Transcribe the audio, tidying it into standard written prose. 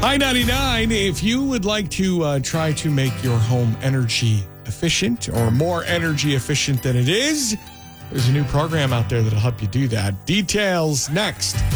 Hi, 99. If you would like to try to make your home energy efficient or more energy efficient than it is, there's a new program out there that'll help you do that. Details next.